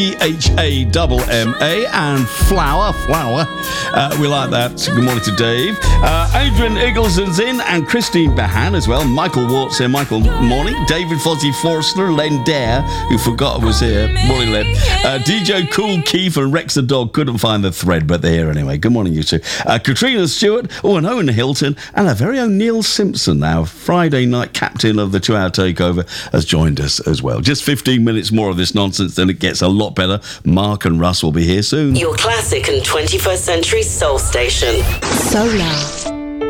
H-A-M-M-A and flower. We like that. Good morning to Dave. Adrian Eggleston's in and Christine Behan as well. Michael Wart's here. Michael, morning. David Fozzie Forster, Len Dare, who forgot I was here. Morning, Len. DJ Cool Keith and Rex the dog couldn't find the thread, but they're here anyway. Good morning, you two. Katrina Stewart, and Owen Hilton, and our very own Neil Simpson, our Friday night captain of the 2-hour takeover, has joined us as well. Just 15 minutes more of this nonsense, then it gets a lot better. Mark and Russ will be here soon. Your classic and 21st century soul station. Solar.